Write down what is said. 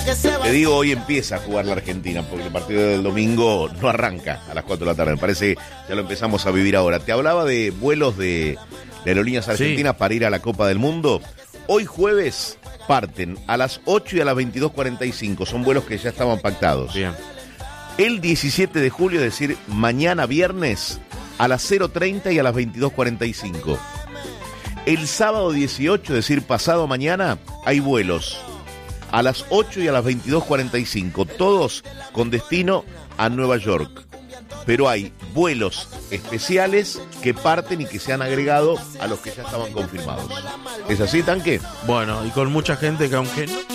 Te digo, hoy empieza a jugar la Argentina, porque el partido del domingo no arranca a las 4 de la tarde. Me parece que ya lo empezamos a vivir ahora. Te hablaba de vuelos de aerolíneas argentinas para ir a la Copa del Mundo. Hoy jueves parten a las 8 y a las 22:45. Son vuelos que ya estaban pactados. Bien. El 17 de julio, es decir, mañana viernes, a las 0:30 y a las 22:45. El sábado 18, es decir, pasado mañana, hay vuelos a las 8 y a las 22:45, todos con destino a Nueva York. Pero hay vuelos especiales que parten y que se han agregado a los que ya estaban confirmados. ¿Es así, Tanque? Bueno, y con mucha gente que aunque no